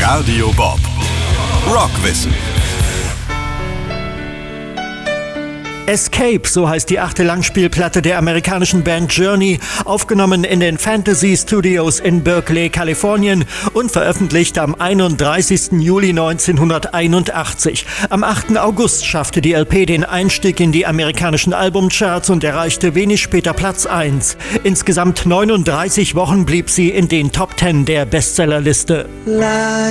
Radio Bob Rockwissen. Escape, so heißt die 8. Langspielplatte der amerikanischen Band Journey, aufgenommen in den Fantasy Studios in Berkeley, Kalifornien und veröffentlicht am 31. Juli 1981. Am 8. August schaffte die LP den Einstieg in die amerikanischen Albumcharts und erreichte wenig später Platz 1. Insgesamt 39 Wochen blieb sie in den Top 10 der Bestsellerliste.